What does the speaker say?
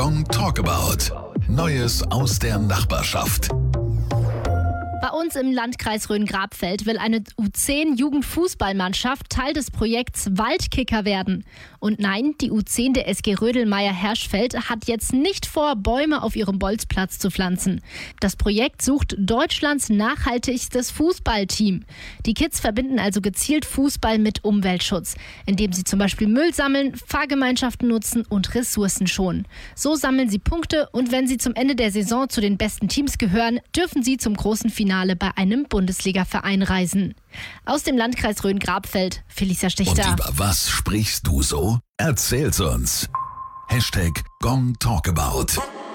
Gong Talkabout. Neues aus der Nachbarschaft. Bei uns im Landkreis Rhön-Grabfeld will eine U10-Jugendfußballmannschaft Teil des Projekts Waldkicker werden. Und nein, die U10 der SG Rödelmeier-Herschfeld hat jetzt nicht vor, Bäume auf ihrem Bolzplatz zu pflanzen. Das Projekt sucht Deutschlands nachhaltigstes Fußballteam. Die Kids verbinden also gezielt Fußball mit Umweltschutz, indem sie zum Beispiel Müll sammeln, Fahrgemeinschaften nutzen und Ressourcen schonen. So sammeln sie Punkte und wenn sie zum Ende der Saison zu den besten Teams gehören, dürfen sie zum großen Finale bei einem Bundesliga-Verein reisen. Aus dem Landkreis Rhön-Grabfeld, Felicia Stichter. Und über was sprichst du so? Erzähl's uns. #GongTalkabout.